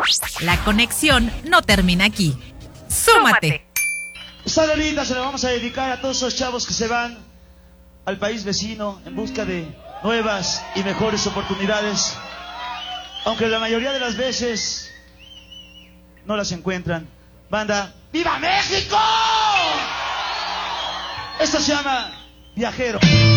La conexión no termina aquí. ¡Súmate! Esta rolita se la vamos a dedicar a todos esos chavos que se van al país vecino en busca de nuevas y mejores oportunidades, aunque la mayoría de las veces no las encuentran. Banda, ¡Viva México! Esto se llama Viajero.